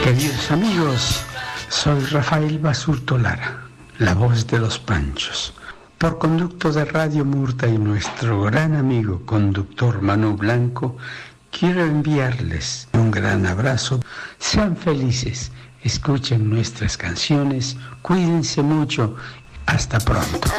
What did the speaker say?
Queridos amigos, soy Rafael Basurto Lara, la voz de los Panchos. Por conducto de Radio Murta y nuestro gran amigo conductor Manu Blanco, quiero enviarles un gran abrazo. Sean felices, escuchen nuestras canciones, cuídense mucho. Hasta pronto.